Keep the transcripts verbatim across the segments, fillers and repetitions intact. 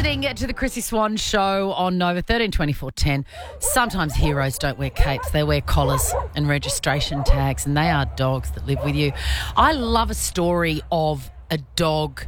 listening to the Chrissy Swan Show on Nova thirteen twenty-four ten. Sometimes heroes don't wear capes. They wear collars and registration tags, and they are dogs that live with you. I love a story of a dog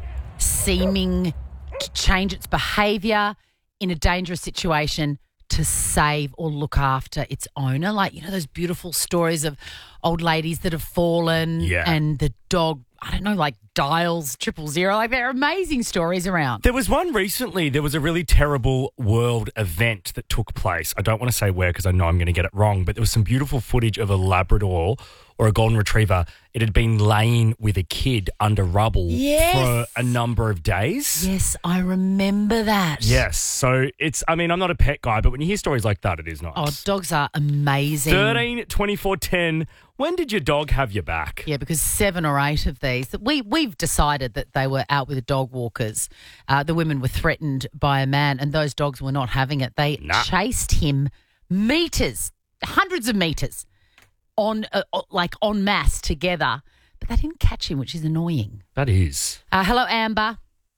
seeming to change its behaviour in a dangerous situation to save or look after its owner. Like, you know, those beautiful stories of old ladies that have fallen Yeah. and the dog, I don't know, like dials triple zero. Like, there are amazing stories around. There was one recently. There was a really terrible world event that took place. I don't want to say where because I know I'm going to get it wrong, but there was some beautiful footage of a Labrador or a golden retriever. It had been laying with a kid under rubble Yes. for a number of days. Yes, I remember that. Yes. So it's, I mean, I'm not a pet guy, but when you hear stories like that, it is nice. Oh, dogs are amazing. thirteen twenty-four ten. When did your dog have your back? Yeah, because seven or eight of these, that we, we've decided that they were out with the dog walkers. Uh, the women were threatened by a man and those dogs were not having it. They Nah. chased him metres, hundreds of metres, on uh, like en masse together, but they didn't catch him, which is annoying. That is. Uh, hello, Amber.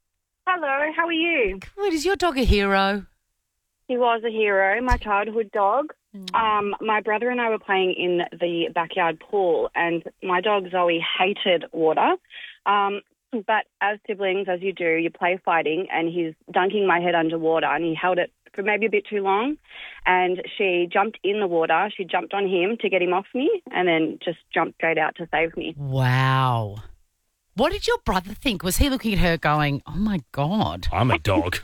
Hello, how are you? Good. Is your dog a hero? He was a hero, my childhood dog. Um, my brother and I were playing in the backyard pool, and my dog Zoe hated water. Um, but as siblings, as you do, you play fighting, and he's dunking my head underwater, and he held it for maybe a bit too long, and she jumped in the water. She jumped on him to get him off me, and then just jumped straight out to save me. Wow. What did your brother think? Was he looking at her going, oh, my God? I'm a dog.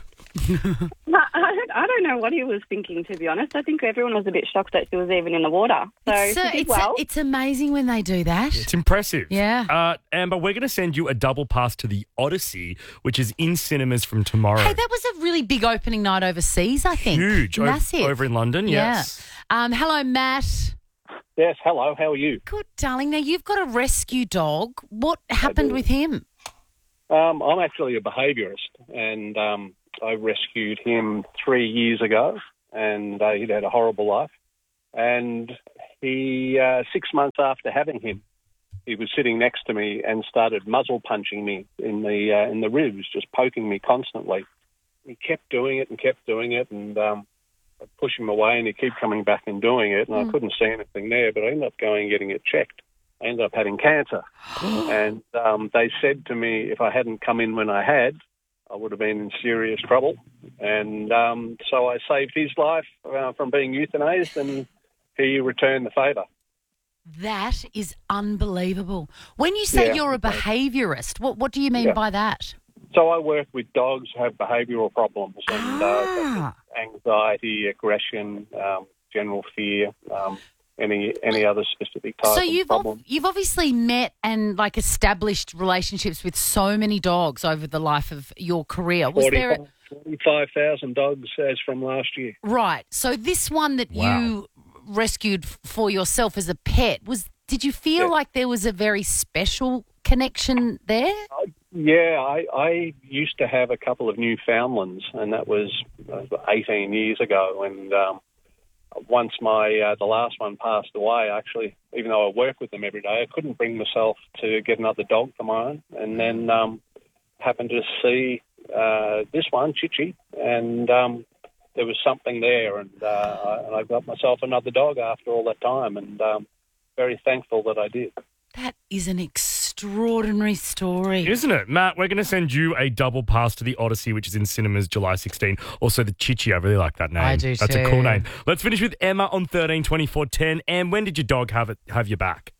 No, I don't, I don't know what he was thinking, to be honest. I think everyone was a bit shocked that she was even in the water. So It's, uh, she did it's, well. it's amazing when they do that. It's impressive. Yeah. Uh, Amber, we're going to send you a double pass to the Odyssey, which is in cinemas from tomorrow. Hey, that was a really big opening night overseas, I think. Huge. O- Massive. Over in London, yes. Yeah. Um, hello, Matt. Yes, hello, how are you? Good, darling. Now, you've got a rescue dog. What happened do. with him? Um, I'm actually a behaviourist, and um, I rescued him three years ago, and uh, he'd had a horrible life. And he, uh, six months after having him, he was sitting next to me and started muzzle punching me in the uh, in the ribs, just poking me constantly. He kept doing it and kept doing it, and um, I'd push him away, and he'd keep coming back and doing it, and Mm. I couldn't see anything there, but I ended up going and getting it checked. I ended up having cancer. And um, they said to me if I hadn't come in when I had, I would have been in serious trouble. And um, so I saved his life uh, from being euthanized, and he returned the favour. That is unbelievable. When you say Yeah. you're a behaviourist, what, what do you mean Yeah. by that? So I work with dogs who have behavioural problems and Ah. uh, anxiety, aggression, um, general fear, um, any any other specific type So of you've problem. ob- you've obviously met and like established relationships with so many dogs over the life of your career. Was there forty-five thousand dogs as from last year. right? So this one that Wow. you rescued f- for yourself as a pet was. Did you feel Yeah. like there was a very special connection there? Yeah, I, I used to have a couple of Newfoundlands, and that was uh, eighteen years ago. And um, once my uh, the last one passed away, actually, even though I work with them every day, I couldn't bring myself to get another dog for my own. And then um, happened to see uh, this one, Chichi, and um, there was something there, and, uh, I, and I got myself another dog after all that time, and um, very thankful that I did. That is an extraordinary story. Isn't it? Matt, we're going to send you a double pass to the Odyssey, which is in cinemas July sixteenth. Also, the Chichi, I really like that name. I do That's too. a cool name. Let's finish with Emma on thirteen twenty-four ten. Em, when did your dog have it have your back?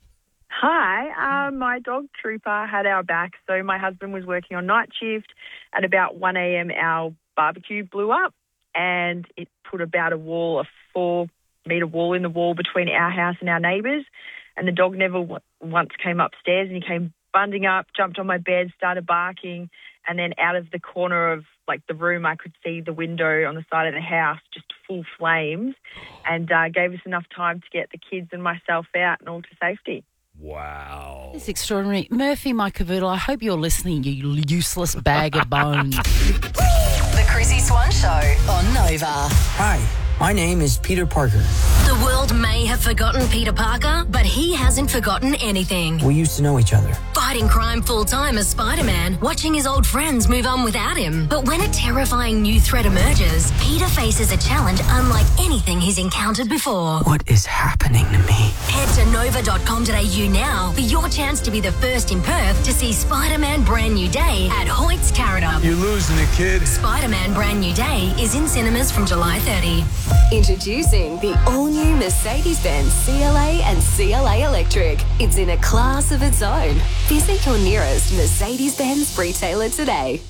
Hi, um, my dog Trooper had our back. So my husband was working on night shift. At about one a.m., our barbecue blew up, and it put about a wall, a four-metre wall in the wall between our house and our neighbours. And the dog never w- once came upstairs, and he came bunding up, jumped on my bed, started barking, and then out of the corner of like the room, I could see the window on the side of the house, just full flames, and uh, gave us enough time to get the kids and myself out and all to safety. Wow. It's extraordinary. Murphy, my cavoodle, I hope you're listening, you useless bag of bones. The Chrissy Swan Show on Nova. Hi, my name is Peter Parker. The world may have forgotten Peter Parker, but he hasn't forgotten anything. We used to know each other. Five fighting crime full-time as Spider-Man, watching his old friends move on without him. But when a terrifying new threat emerges, Peter faces a challenge unlike anything he's encountered before. What is happening to me? Head to nova dot com dot a u now for your chance to be the first in Perth to see Spider-Man Brand New Day at Hoyt's Carrot. You're losing it, kid. Spider-Man Brand New Day is in cinemas from July thirtieth. Introducing the all-new Mercedes-Benz C L A and C L A Electric. It's in a class of its own. Visit your nearest Mercedes-Benz retailer today.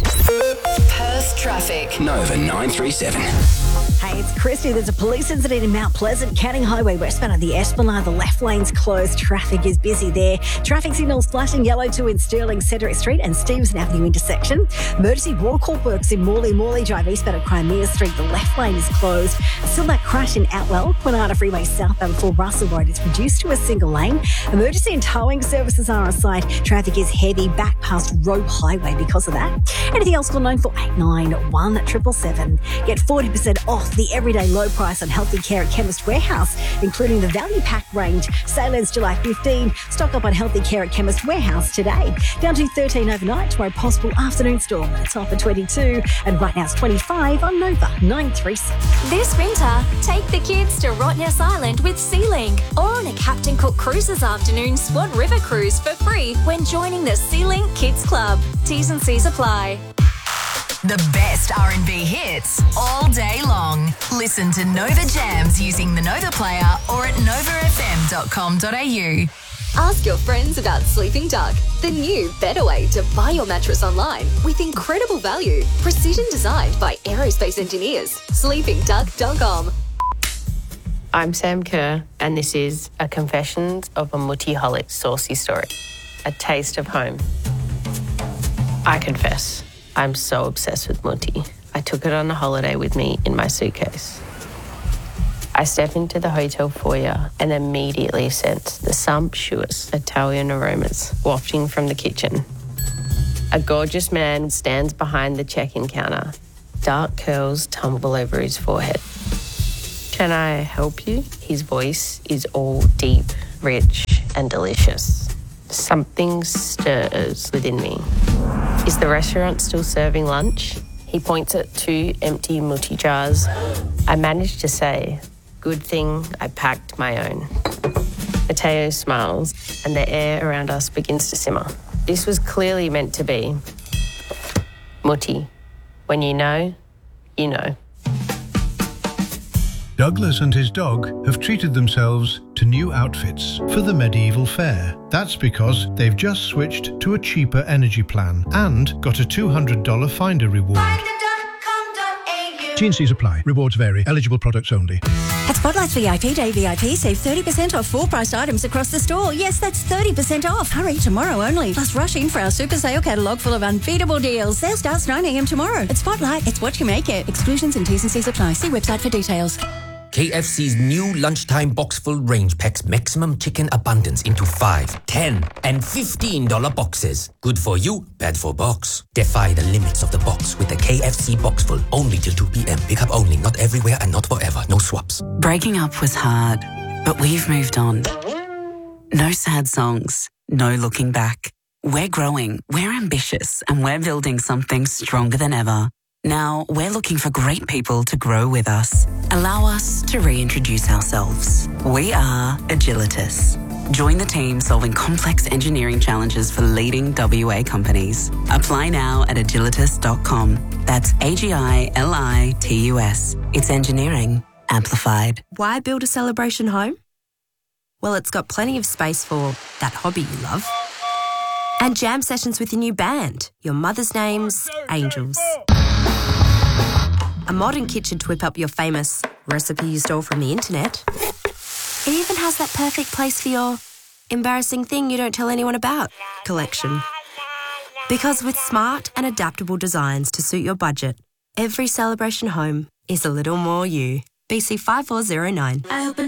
Perth traffic. Nova nine three seven. Hey, it's Christy. There's a police incident in Mount Pleasant, Canning Highway westbound at the Esplanade. The left lane's closed. Traffic is busy there. Traffic signals flashing yellow too in Stirling, Cedric Street and Stevenson Avenue intersection. Emergency water call works in Morley. Morley Drive eastbound at Crimea Street. The left lane is closed. Still that crash in Outwell. Quinata Freeway southbound before Russell Road is reduced to a single lane. Emergency and towing services are on site. Traffic is heavy back past Rope Highway because of that. Anything else, call nine four eight nine, one seven seven. Get forty percent off the everyday low price on healthy care at Chemist Warehouse, including the Value Pack range. Sale ends July fifteenth. Stock up on healthy care at Chemist Warehouse today. Down to thirteen overnight. Tomorrow, possible afternoon storm. It's off at twenty-two. And right now it's twenty-five on Nova nine three seven. This winter, take the kids to Rottnest Island with SeaLink or on a Captain Cook Cruises afternoon Swan River cruise for free when joining the SeaLink Kids Club. T's and C's apply. The best R and B hits all day long. Listen to Nova Jams using the Nova Player or at nova f m dot com dot a u. Ask your friends about Sleeping Duck, the new, better way to buy your mattress online with incredible value. Precision designed by aerospace engineers. sleeping duck dot com. I'm Sam Kerr, and this is A Confessions of a Multiholic Saucy Story, a taste of home. I confess, I'm so obsessed with Mutti. I took it on a holiday with me in my suitcase. I step into the hotel foyer and immediately sense the sumptuous Italian aromas wafting from the kitchen. A gorgeous man stands behind the check-in counter. Dark curls tumble over his forehead. Can I help you? His voice is all deep, rich, and delicious. Something stirs within me. Is the restaurant still serving lunch? He points at two empty Mutti jars. I managed to say, good thing I packed my own. Matteo smiles, and the air around us begins to simmer. This was clearly meant to be. Mutti, when you know, you know. Douglas and his dog have treated themselves to new outfits for the medieval fair. That's because they've just switched to a cheaper energy plan and got a two hundred dollars Finder reward. T and C's apply. Rewards vary. Eligible products only. At Spotlight's V I P Day V I P, save thirty percent off full-priced items across the store. Yes, that's thirty percent off. Hurry, tomorrow only. Plus, rush in for our super sale catalogue full of unbeatable deals. Sale starts nine a m tomorrow. At Spotlight, it's what you make it. Exclusions and T's and C's apply. See website for details. K F C's new lunchtime box-full range packs maximum chicken abundance into five, ten, and fifteen dollar boxes. Good for you, bad for box. Defy the limits of the box with the K F C box-full only till two p m Pick up only, not everywhere and not forever. No swaps. Breaking up was hard, but we've moved on. No sad songs, no looking back. We're growing, we're ambitious, and we're building something stronger than ever. Now, we're looking for great people to grow with us. Allow us to reintroduce ourselves. We are Agilitas. Join the team solving complex engineering challenges for leading W A companies. Apply now at agilitas dot com. That's A G I L I T U S. It's engineering amplified. Why build a celebration home? Well, it's got plenty of space for that hobby you love. And jam sessions with your new band. Your mother's name's Angels. A modern kitchen to whip up your famous recipe you stole from the internet. It even has that perfect place for your embarrassing thing you don't tell anyone about collection. Because with smart and adaptable designs to suit your budget, every celebration home is a little more you. B C five four zero nine.